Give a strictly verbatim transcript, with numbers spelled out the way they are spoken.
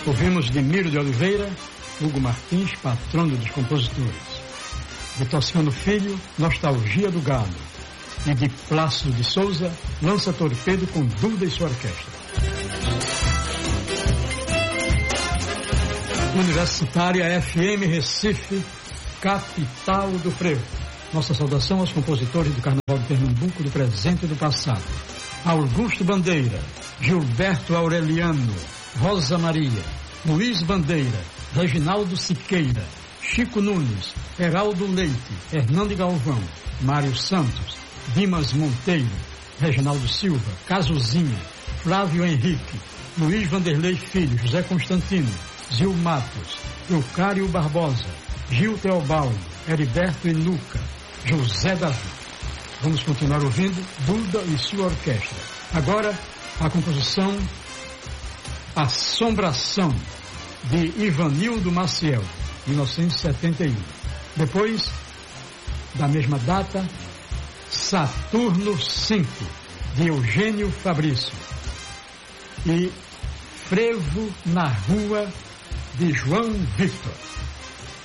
Ouvimos de Miro de Oliveira, Hugo Martins, patrono dos compositores. De Toscano Filho, Nostalgia do Galo. E de Plácido de Souza, Lança Torpedo com Duda e sua orquestra. Universitária F M Recife, capital do frevo. Nossa saudação aos compositores do Carnaval de Pernambuco do presente e do passado. Augusto Bandeira, Gilberto Aureliano, Rosa Maria, Luiz Bandeira, Reginaldo Siqueira, Chico Nunes, Heraldo Leite, Hernando Galvão, Mário Santos, Dimas Monteiro, Reginaldo Silva, Casuzinha, Flávio Henrique, Luiz Vanderlei Filho, José Constantino, Zil Matos, Eucário Barbosa, Gil Teobaldo, Heriberto Enuca, José Davi. Vamos continuar ouvindo Duda e sua orquestra. Agora, a composição Assombração, de Ivanildo Maciel, mil novecentos e setenta e um. Depois, da mesma data, Saturno cinco, de Eugênio Fabrício. E Frevo na Rua, de João Victor.